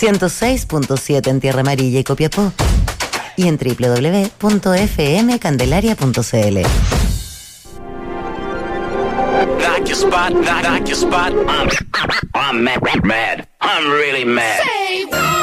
106.7 en Tierra Amarilla y Copiapó. Y en www.fmcandelaria.cl. Knock your spot. I'm mad. I'm really mad.